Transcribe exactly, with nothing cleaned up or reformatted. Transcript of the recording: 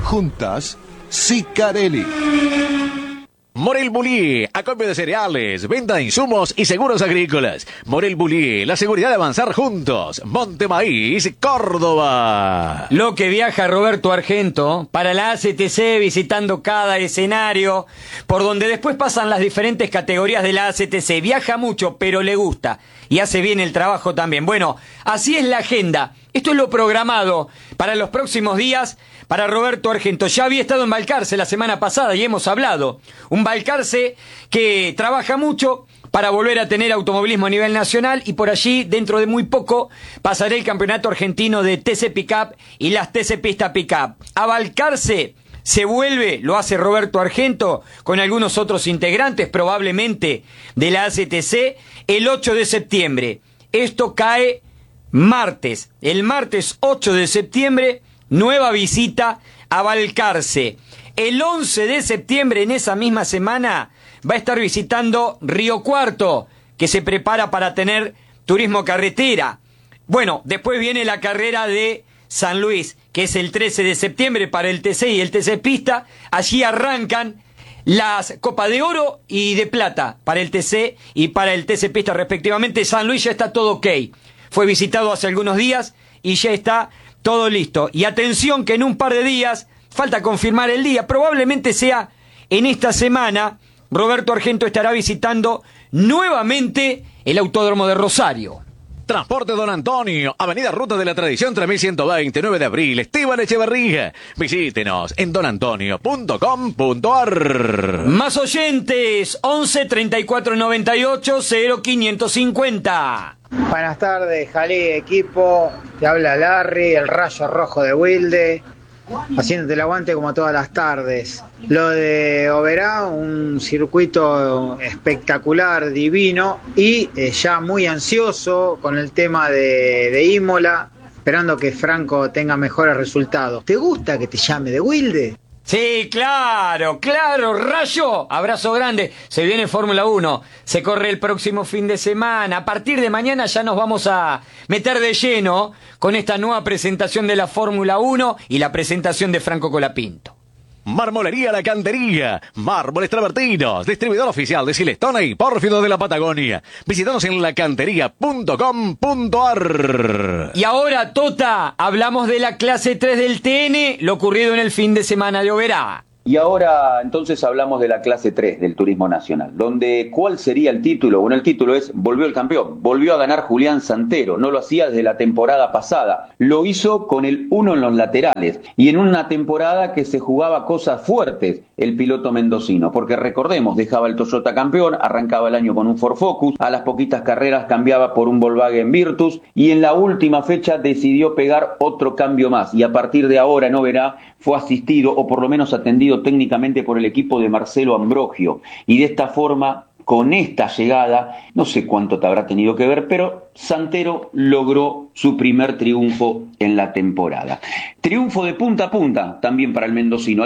Juntas, Sicarelli. Morel Bullier, acopio de cereales, venta de insumos y seguros agrícolas. Morel Bullier, la seguridad de avanzar juntos. Monte Maíz, Córdoba. Lo que viaja Roberto Argento para la A C T C, visitando cada escenario, por donde después pasan las diferentes categorías de la A C T C. Viaja mucho, pero le gusta y hace bien el trabajo también. Bueno, así es la agenda. Esto es lo programado para los próximos días para Roberto Argento. Ya había estado en Balcarce la semana pasada y hemos hablado. Un Balcarce que trabaja mucho para volver a tener automovilismo a nivel nacional, y por allí, dentro de muy poco, pasará el campeonato argentino de T C Pickup y las T C Pista Pickup. A Balcarce se vuelve, lo hace Roberto Argento, con algunos otros integrantes, probablemente de la A C T C, el ocho de septiembre. Esto cae martes. El martes ocho de septiembre, nueva visita a Balcarce. El once de septiembre, en esa misma semana, va a estar visitando Río Cuarto, que se prepara para tener turismo carretera. Bueno, después viene la carrera de San Luis, que es el trece de septiembre para el T C y el T C Pista. Allí arrancan las Copa de Oro y de Plata para el T C y para el T C Pista respectivamente. San Luis ya está todo ok. Fue visitado hace algunos días y ya está todo listo. Y atención que en un par de días, falta confirmar el día, probablemente sea en esta semana, Roberto Argento estará visitando nuevamente el Autódromo de Rosario. Transporte Don Antonio, Avenida Ruta de la Tradición tres mil ciento veinte, nueve de abril, Esteban Echeverría. Visítenos en don antonio punto com punto a r. Más oyentes, once treinta y cuatro noventa y ocho cero quinientos cincuenta. Buenas tardes, Jalí, equipo. Te habla Larry, el rayo rojo de Wilde, haciéndote el aguante como todas las tardes. Lo de Oberá, un circuito espectacular, divino, y eh, ya muy ansioso con el tema de, de Imola, esperando que Franco tenga mejores resultados. ¿Te gusta que te llame de Wilde? Sí, claro, claro, Rayo, abrazo grande. Se viene Fórmula uno, se corre el próximo fin de semana. A partir de mañana ya nos vamos a meter de lleno con esta nueva presentación de la Fórmula uno y la presentación de Franco Colapinto. Marmolería La Cantería, mármoles travertinos, distribuidor oficial de Silestona y Pórfido de la Patagonia. Visítanos en la cantería punto com punto a r. Y ahora, Tota, hablamos de la clase tres del T N, lo ocurrido en el fin de semana de Oberá. Y ahora entonces hablamos de la clase tres del Turismo Nacional, donde ¿cuál sería el título? Bueno, el título es volvió el campeón, volvió a ganar Julián Santero, no lo hacía desde la temporada pasada, lo hizo con el uno en los laterales y en una temporada que se jugaba cosas fuertes el piloto mendocino, porque recordemos, dejaba el Toyota campeón, arrancaba el año con un Ford Focus, a las poquitas carreras cambiaba por un Volkswagen Virtus y en la última fecha decidió pegar otro cambio más y a partir de ahora en Oberá fue asistido o por lo menos atendido técnicamente por el equipo de Marcelo Ambrogio y de esta forma, con esta llegada, no sé cuánto te habrá tenido que ver, pero Santero logró su primer triunfo en la temporada. Triunfo de punta a punta también para el mendocino.